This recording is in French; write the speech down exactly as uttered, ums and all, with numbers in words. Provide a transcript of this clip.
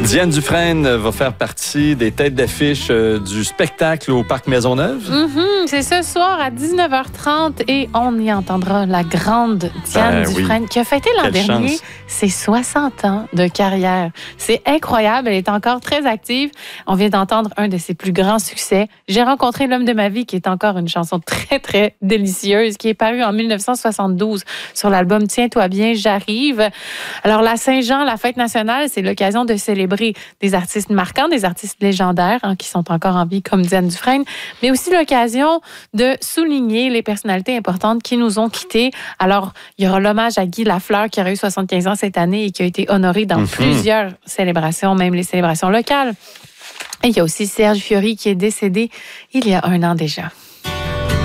Diane Dufresne va faire partie des têtes d'affiche euh, du spectacle au Parc Maisonneuve. Mm-hmm, c'est ce soir à dix-neuf heures trente et on y entendra la grande Diane ben, Dufresne oui. qui a fêté l'an Quelle dernier chance. ses soixante ans de carrière. C'est incroyable, elle est encore très active. On vient d'entendre un de ses plus grands succès. J'ai rencontré l'homme de ma vie, qui est encore une chanson très, très délicieuse, qui est parue en dix-neuf cent soixante-douze sur l'album Tiens-toi bien, j'arrive. Alors, la Saint-Jean, la fête nationale, c'est l'occasion de célébrer des artistes marquants, des artistes légendaires hein, qui sont encore en vie, comme Diane Dufresne, mais aussi l'occasion de souligner les personnalités importantes qui nous ont quittés. Alors, il y aura l'hommage à Guy Lafleur, qui aura eu soixante-quinze ans cette année et qui a été honoré dans mm-hmm. plusieurs célébrations, même les célébrations locales. Et il y a aussi Serge Fiori qui est décédé il y a un an déjà.